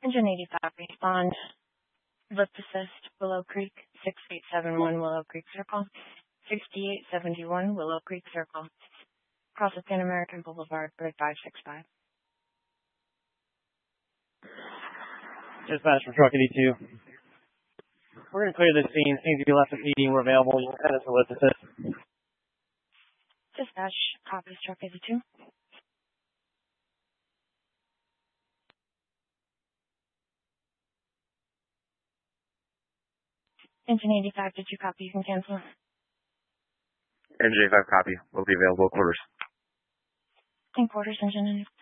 Engine 85, respond. Lift assist, Willow Creek, 6871 Willow Creek Circle, 6871 Willow Creek Circle, across the Pan American Boulevard, Bridge 565. Dispatch for Truck 82. We're going to clear this scene. Seems to be left of PD. We're available. You can send us a lift assist. Dispatch, copies Truck 82. Engine 85, did you copy? You can cancel. Engine 85 copy. Will be available at quarters. In quarters, Engine